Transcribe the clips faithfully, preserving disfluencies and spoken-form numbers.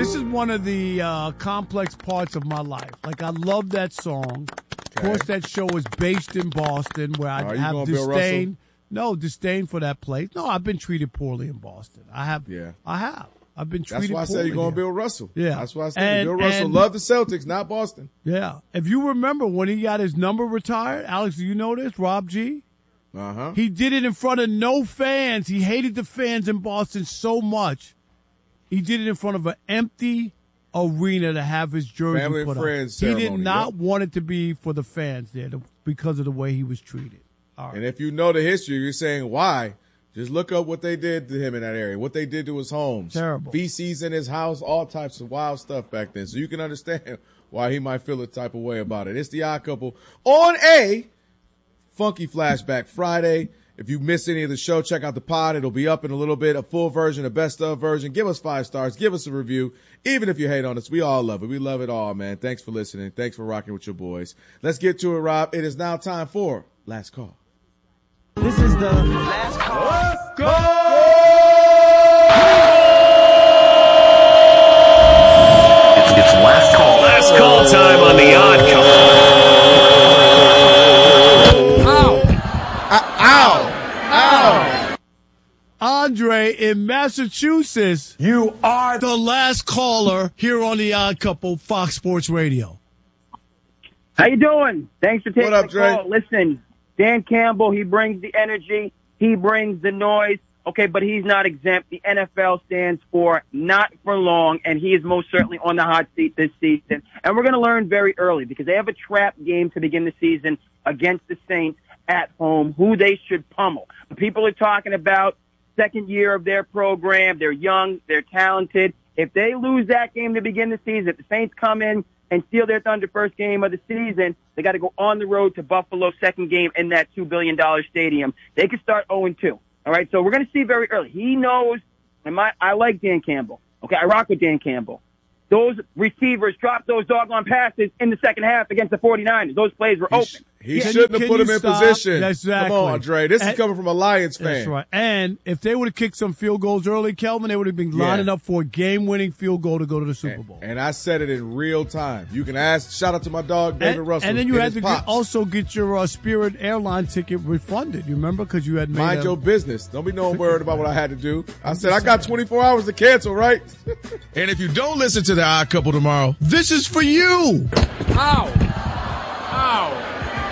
This is one of the uh, complex parts of my life. Like, I love that song. Okay. Of course, that show is based in Boston, where I Are have disdain. No, disdain for that place. No, I've been treated poorly in Boston. I have. Yeah. I have. I've been treated poorly. That's why I said you're going to Bill Russell. Yeah. That's why I said Bill Russell loved the Celtics, not Boston. Yeah. If you remember when he got his number retired, Alex, do you know this? Rob G? Uh-huh. He did it in front of no fans. He hated the fans in Boston so much. He did it in front of an empty arena to have his jersey Family put and friends up. He ceremony, did not yep. want it to be for the fans there to, because of the way he was treated. All right. And if you know the history, you're saying why. Just look up what they did to him in that area, what they did to his homes. Terrible. Feces in his house, all types of wild stuff back then. So you can understand why he might feel a type of way about it. It's the Odd Couple on a Funky Flashback Friday. If you missed any of the show, check out the pod. It'll be up in a little bit, a full version, a best of version. Give us five stars. Give us a review. Even if you hate on us, we all love it. We love it all, man. Thanks for listening. Thanks for rocking with your boys. Let's get to it, Rob. It is now time for Last Call. This is the Last Call. Let's go! It's, it's Last Call. Last Call time on the Odd Couple. Ow! Ow! Ow! Andre in Massachusetts, you are the last caller here on the Odd Couple, Fox Sports Radio. How you doing? Thanks for taking what up, the call. Dre? Listen, Dan Campbell, he brings the energy, he brings the noise, okay, but he's not exempt. The N F L stands for not for long, and he is most certainly on the hot seat this season. And we're going to learn very early because they have a trap game to begin the season against the Saints at home, who they should pummel. People are talking about second year of their program. They're young. They're talented. If they lose that game to begin the season, if the Saints come in and steal their thunder first game of the season, they got to go on the road to Buffalo, second game in that two billion dollars stadium. They could start oh and two. All right, so we're going to see very early. He knows, and my, I like Dan Campbell. Okay, I rock with Dan Campbell. Those receivers dropped those doggone passes in the second half against the 49ers. Those plays were open. He Can shouldn't you, have put him in stop? position. Exactly. Come on, Andre. This and, is coming from a Lions fan. That's right. And if they would have kicked some field goals early, Kelvin, they would have been lining yeah. up for a game-winning field goal to go to the Super Bowl. And, and I said it in real time. You can ask. Shout out to my dog, David and, Russell. And then you had to get, also get your uh, Spirit airline ticket refunded. You remember? Because you had made Mind a, your business. Don't be no worried about what I had to do. I said, I got twenty-four hours to cancel, right? And if you don't listen to the Odd Couple tomorrow, this is for you. Ow. Ow.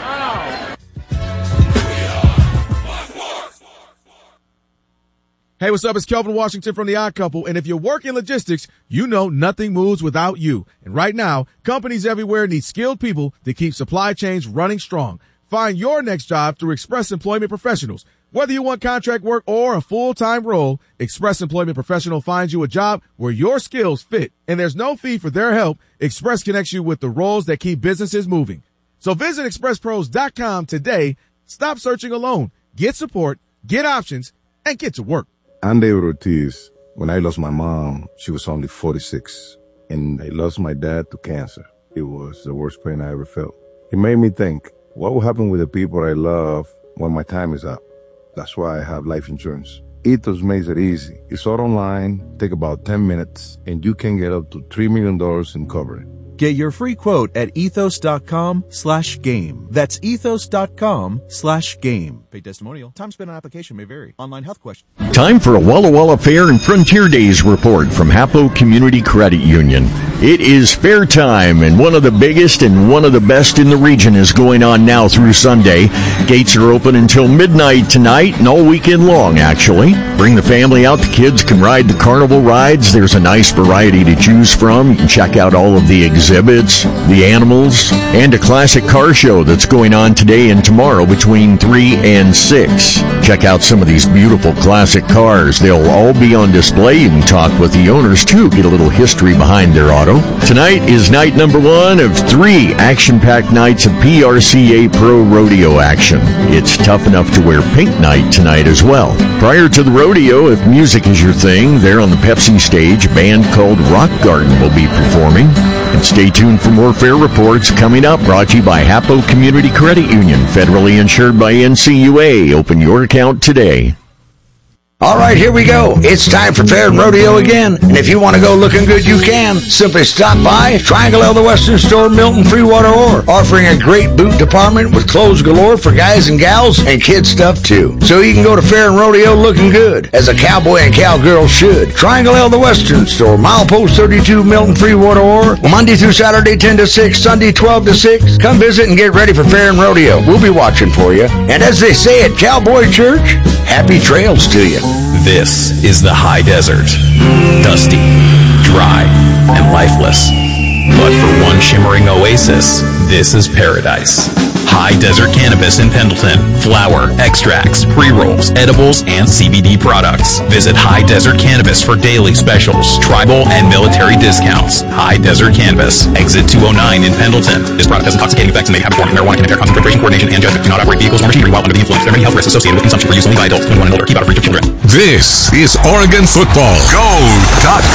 Hey, what's up? It's Kelvin Washington from The Odd Couple. And if you work in logistics, you know nothing moves without you. And right now, companies everywhere need skilled people to keep supply chains running strong. Find your next job through Express Employment Professionals. Whether you want contract work or a full-time role, Express Employment Professional finds you a job where your skills fit. And there's no fee for their help. Express connects you with the roles that keep businesses moving. So visit express pros dot com today. Stop searching alone. Get support, get options, and get to work. I'm David Ortiz. When I lost my mom, she was only forty-six, and I lost my dad to cancer. It was the worst pain I ever felt. It made me think, what will happen with the people I love when my time is up? That's why I have life insurance. Ethos makes it easy. It's all online, take about ten minutes, and you can get up to three million dollars in coverage. Get your free quote at ethos.com slash game. That's ethos.com slash game. Paid testimonial. Time spent on application may vary. Online health question. Time for a Walla Walla Fair and Frontier Days report from Hapo Community Credit Union. It is fair time, and one of the biggest and one of the best in the region is going on now through Sunday. Gates are open until midnight tonight and all weekend long, actually. Bring the family out. The kids can ride the carnival rides. There's a nice variety to choose from. You can check out all of the exhibits, the animals, and a classic car show that's going on today and tomorrow between three and six. Check out some of these beautiful classic cars. They'll all be on display. You can talk with the owners, too, get a little history behind their auto. Tonight is night number one of three action-packed nights of P R C A Pro Rodeo action. It's tough enough to wear pink night tonight as well. Prior to the rodeo, if music is your thing, there on the Pepsi stage, a band called Rock Garden will be performing. And stay tuned for more fair reports coming up, brought to you by Hapo Community Credit Union, federally insured by N C U A. Open your account today. All right, here we go. It's time for Fair and Rodeo again. And if you want to go looking good, you can. Simply stop by Triangle L, the Western Store, Milton, Freewater, Ore, offering a great boot department with clothes galore for guys and gals and kid stuff too. So you can go to Fair and Rodeo looking good, as a cowboy and cowgirl should. Triangle L, the Western Store, milepost thirty-two, Milton, Freewater, Ore, Monday through Saturday, ten to six, Sunday, twelve to six. Come visit and get ready for Fair and Rodeo. We'll be watching for you. And as they say at Cowboy Church, happy trails to you. This is the high desert. Dusty, dry, and lifeless. But for one shimmering oasis, this is paradise. High Desert Cannabis in Pendleton. Flower, extracts, pre-rolls, edibles, and C B D products. Visit High Desert Cannabis for daily specials, tribal, and military discounts. High Desert Cannabis. Exit two oh nine in Pendleton. This product has intoxicating effects and may have performing marijuana can impair concentration, coordination, and judgment. Do not operate vehicles or machinery while under the influence. There are many health risks associated with consumption for use only by adults twenty-one and older. Keep out of reach of children. This is Oregon football. Go Ducks!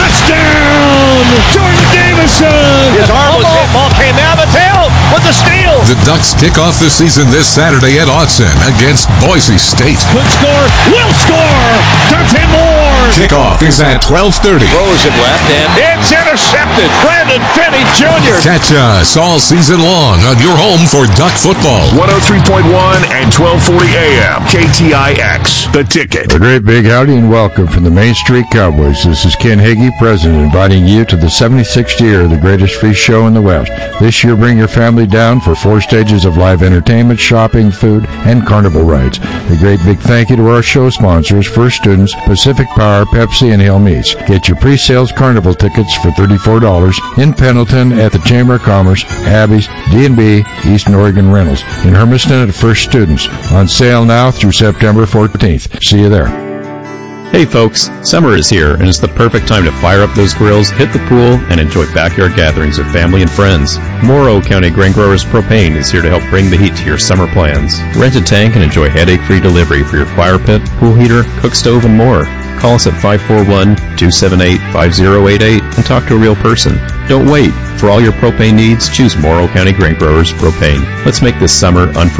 Touchdown! Jordan Davison! His arm was hit. Ball came out of the tail with the steal. The Ducks kick off the season this Saturday at Autzen against Boise State. Could score, will score! Dante Moore! Kickoff is at twelve thirty. Throws it left and it's intercepted. Brandon Finney Junior Catch us all season long on your home for Duck football. one oh three point one and twelve forty A M. K T I X, The Ticket. A great big howdy and welcome from the Main Street Cowboys. This is Ken Hagee, President, inviting you to the seventy-sixth year of the greatest free show in the West. This year, bring your family down for four stages of live entertainment, shopping, food, and carnival rides. A great big thank you to our show sponsors, First Students, Pacific Power, Pepsi, and Hill Meats. Get your pre-sales carnival tickets for thirty-four dollars in Pendleton at the Chamber of Commerce, Abby's, D and B, Eastern Oregon Rentals. In Hermiston at First Students. On sale now through September fourteenth. See you there. Hey folks, summer is here and it's the perfect time to fire up those grills, hit the pool, and enjoy backyard gatherings with family and friends. Morrow County Grain Growers Propane is here to help bring the heat to your summer plans. Rent a tank and enjoy headache-free delivery for your fire pit, pool heater, cook stove, and more. Call us at five four one, two seven eight, five zero eight eight and talk to a real person. Don't wait. For all your propane needs, choose Morrow County Grain Growers Propane. Let's make this summer unforgettable.